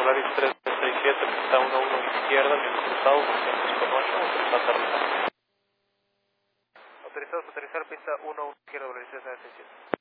Volaris 367, pista 11 izquierda, viento cruzado, 200,8, autorizado a aterrizar. Autorizados a aterrizar, pista 11 izquierda, Volaris 367.